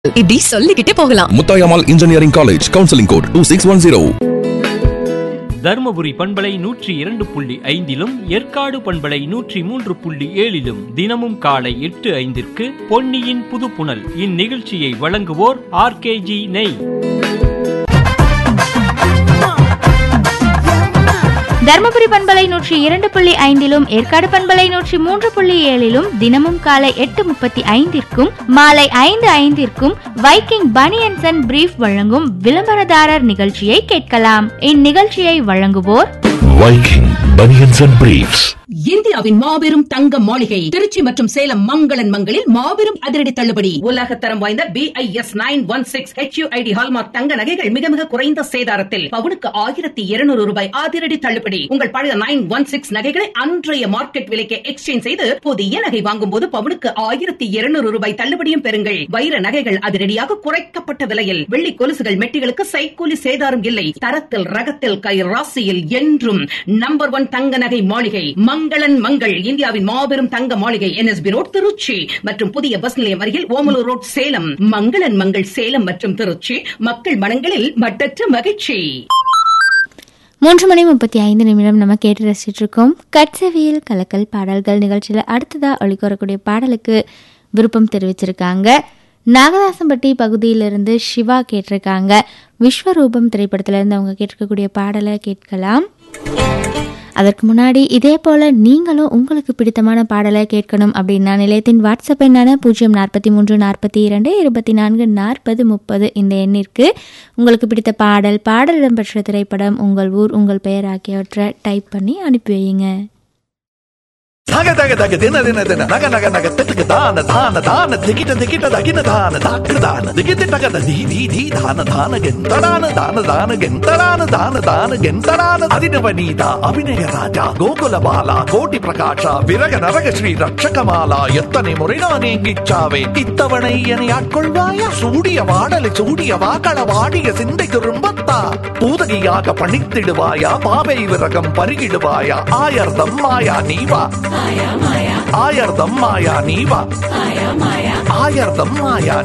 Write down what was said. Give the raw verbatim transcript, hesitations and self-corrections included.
இப்படி சொல்லிக்கிட்டே போகலாம். Muthayammal engineering college, counselling code two six one zero. Dharmapuri பண்பலை நூற்றி இரண்டு புள்ளி ஐந்திலும் ஏற்காடு பண்பலை நூற்றி மூன்று புள்ளி ஏழிலும் தினமும் காலை எட்டு ஐந்திற்கு பொன்னியின் புதுப்புணல். இந்நிகழ்ச்சியை வழங்குவோர் ஆர்கேஜி நெய். தர்மபுரி பண்பலை நூற்றி இரண்டு புள்ளி ஐந்திலும் ஏற்காடு பண்பலை நூற்றி மூன்று புள்ளி ஏழிலும் தினமும் காலை எட்டு முப்பத்தி ஐந்திற்கும் மாலை ஐந்து ஐந்திற்கும் வைக்கிங் பனியன்ஸ் அண்ட் பிரீஃப் வழங்கும் விளம்பரதாரர் நிகழ்ச்சியை கேட்கலாம். இந்நிகழ்ச்சியை வழங்குவோர் வைக்கிங் பனியன்ஸ் அண்ட் பிரீஃப்ஸ். இந்தியாவின் மாபெரும் தங்க மாளிகை திருச்சி மற்றும் சேலம் மங்களன் மங்களில் மாபெரும் அதிரடி தள்ளுபடி. உலகத்தரம் வாய்ந்த B I S nine one six H you I D hallmark தங்க நகைகள் மிக மிக குறைந்த சேதாரத்தில் பவுனுக்கு ஆயிரத்தி இருநூறு ரூபாய் அதிரடி தள்ளுபடி. உங்கள் பழைய நைன் ஒன் சிக்ஸ் நகைகளை அன்றைய மார்க்கெட் விலைக்கு எக்ஸ்சேஞ்ச் செய்து புதிய நகை வாங்கும் போது பவுனுக்கு ஆயிரத்தி இருநூறு ரூபாய் தள்ளுபடியும் பெறுங்கள். வைர நகைகள் அதிரடியாக குறைக்கப்பட்ட விலையில். வெள்ளி கொலுசுகள் மெட்டிகளுக்கு சைக்கூலி சேதாரம் இல்லை. தரத்தில் ரகத்தில் கை ராசியில் என்றும் நம்பர் ஒன் தங்க நகை மாளிகை மங்களன் மங்கள். இந்தியாவின் மாபெரும் தங்க மாளிகை N S B road Trichy மற்றும் புதிய பஸ் நிலையம் அருகில் ஓமலூர் ரோட் சேலம். மங்களன் மங்கள் சேலம் மற்றும் திருச்சி, மக்கள் மனங்களில் மட்டற்ற மகிழ்ச்சி. மூன்று மணி முப்பத்தி ஐந்து நிமிடம் நம்ம கேட்டு ரசிச்சுட்டு இருக்கோம் கட்சவியல் கலக்கல் பாடல்கள் நிகழ்ச்சியில். அடுத்ததா ஒளிக்கோரக்கூடிய பாடலுக்கு விருப்பம் தெரிவிச்சிருக்காங்க. நாகதாசம்பட்டி பகுதியிலிருந்து சிவா கேட்டிருக்காங்க. விஸ்வரூபம் திரைப்படத்திலிருந்து அவங்க கேட்டிருக்கக்கூடிய பாடலை கேட்கலாம். அதற்கு முன்னாடி இதே போல் நீங்களும் உங்களுக்கு பிடித்தமான பாடலை கேட்கணும் அப்படின்னா நிலையத்தின் வாட்ஸ்அப் எண்ணான பூஜ்ஜியம் நாற்பத்தி மூன்று நாற்பத்தி இரண்டு இருபத்தி நான்கு நாற்பது முப்பது இந்த எண்ணிற்கு உங்களுக்கு பிடித்த பாடல், பாடல் இடம்பெற்ற திரைப்படம், உங்கள் ஊர், உங்கள் பெயர் ஆகியவற்றை டைப் பண்ணி அனுப்பி வையுங்க. தக தக தக தின தின தின நக நக நக திட்டுக்கு தான தான தான திகிட்ட திகிட்ட தகின தான தாக்கு தான திகிட்டு தகத தி தி தி தான தான கெந்தடான தான தான கெந்தடான தான தான கெந்தடான அதினவனீதா அபிநய ராஜா கோகுல பாலா கோட்டி பிரகாஷ விரக நரக ஸ்ரீ ரட்சகமாலா எத்தனை முறை நான் ஏங்கிச்சாவே இத்தவணை என்னை ஆட்கொள்வாயா சூடிய வாடலை சூடிய வாக்கள வாடிய சிந்தை திரும்பத்தா பூதகியாக பணித்திடுவாயா பாவை விரகம் பருகிடுவாயா ஆயர்தம் மாயா நீவா ஆயர்தம் மாயா நீவா ஆயர்தம் மாயா